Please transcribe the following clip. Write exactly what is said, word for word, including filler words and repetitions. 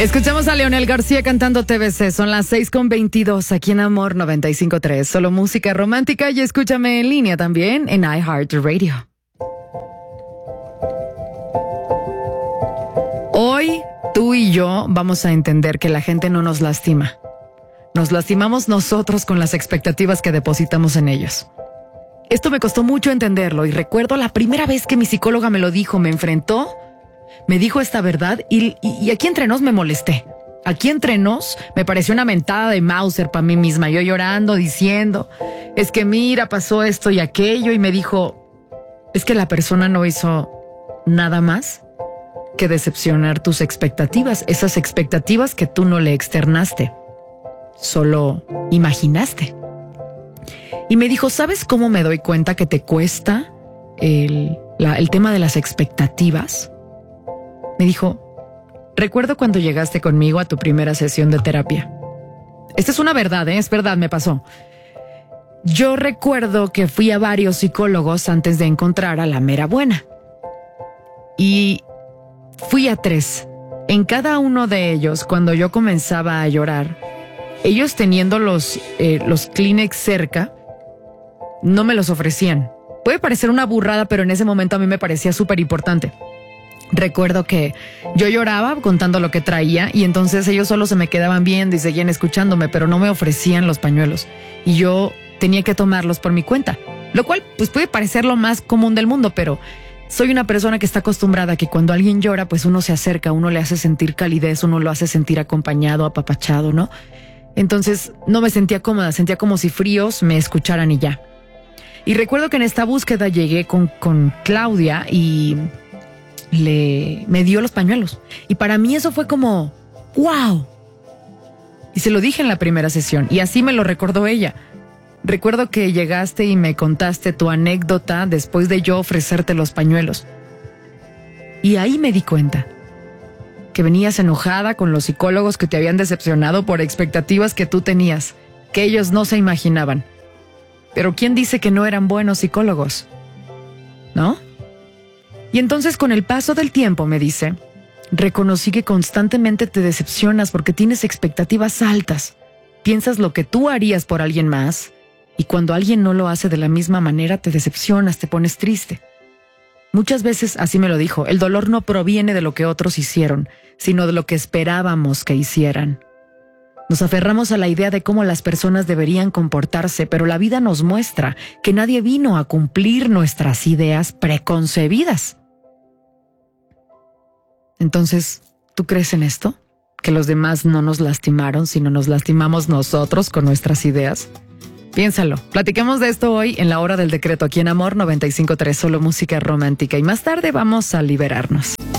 Escuchamos a Leonel García cantando T V C. Son las seis con veintidós aquí en Amor noventa y cinco punto tres. Solo música romántica y escúchame en línea también en iHeartRadio. Hoy tú y yo vamos a entender que la gente no nos lastima. Nos lastimamos nosotros con las expectativas que depositamos en ellos. Esto me costó mucho entenderlo y recuerdo la primera vez que mi psicóloga me lo dijo, me enfrentó, me dijo esta verdad y, y, y aquí entre nos me molesté. Aquí entre nos me pareció una mentada de Mauser para mí misma. Yo llorando, diciendo, es que mira, pasó esto y aquello. Y me dijo, es que la persona no hizo nada más que decepcionar tus expectativas. Esas expectativas que tú no le externaste, solo imaginaste. Y me dijo, ¿sabes cómo me doy cuenta que te cuesta el, la, el tema de las expectativas? Me dijo, recuerdo cuando llegaste conmigo a tu primera sesión de terapia. Esta es una verdad, ¿eh? Es verdad, me pasó. Yo recuerdo que fui a varios psicólogos antes de encontrar a la mera buena. Y fui a tres. En cada uno de ellos, cuando yo comenzaba a llorar, ellos teniendo los, eh, los Kleenex cerca, no me los ofrecían. Puede parecer una burrada, pero en ese momento a mí me parecía súper importante. Recuerdo que yo lloraba contando lo que traía y entonces ellos solo se me quedaban viendo y seguían escuchándome, pero no me ofrecían los pañuelos y yo tenía que tomarlos por mi cuenta, lo cual pues puede parecer lo más común del mundo, pero soy una persona que está acostumbrada a que cuando alguien llora pues uno se acerca, uno le hace sentir calidez, uno lo hace sentir acompañado, apapachado, ¿no? Entonces no me sentía cómoda, sentía como si fríos me escucharan y ya. Y recuerdo que en esta búsqueda llegué con, con Claudia y le me dio los pañuelos. Y para mí eso fue como, ¡wow! Y se lo dije en la primera sesión y así me lo recordó ella. Recuerdo que llegaste y me contaste tu anécdota después de yo ofrecerte los pañuelos. Y ahí me di cuenta que venías enojada con los psicólogos que te habían decepcionado por expectativas que tú tenías, que ellos no se imaginaban. Pero ¿quién dice que no eran buenos psicólogos? ¿No? Y entonces con el paso del tiempo, me dice, reconocí que constantemente te decepcionas porque tienes expectativas altas. Piensas lo que tú harías por alguien más y cuando alguien no lo hace de la misma manera te decepcionas, te pones triste. Muchas veces, así me lo dijo, el dolor no proviene de lo que otros hicieron, sino de lo que esperábamos que hicieran. Nos aferramos a la idea de cómo las personas deberían comportarse, pero la vida nos muestra que nadie vino a cumplir nuestras ideas preconcebidas. Entonces, ¿tú crees en esto? ¿Que los demás no nos lastimaron, sino nos lastimamos nosotros con nuestras ideas? Piénsalo. Platiquemos de esto hoy en la Hora del Decreto, aquí en Amor noventa y cinco punto tres, solo música romántica. Y más tarde vamos a liberarnos.